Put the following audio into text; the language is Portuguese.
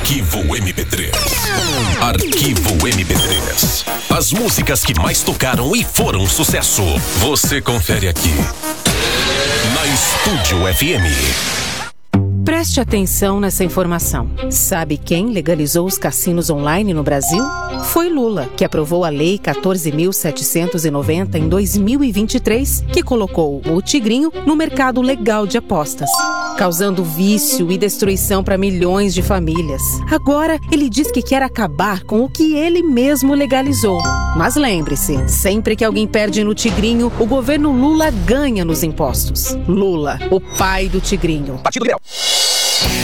Arquivo MP3. Arquivo MP3. As músicas que mais tocaram e foram sucesso. Você confere aqui na Estúdio FM. Preste atenção nessa informação. Sabe quem legalizou os cassinos online no Brasil? Foi Lula, que aprovou a Lei 14.790 em 2023, que colocou o tigrinho no mercado legal de apostas, causando vício e destruição para milhões de famílias. Agora, ele diz que quer acabar com o que ele mesmo legalizou. Mas lembre-se, sempre que alguém perde no tigrinho, o governo Lula ganha nos impostos. Lula, o pai do tigrinho. Partido Liberal.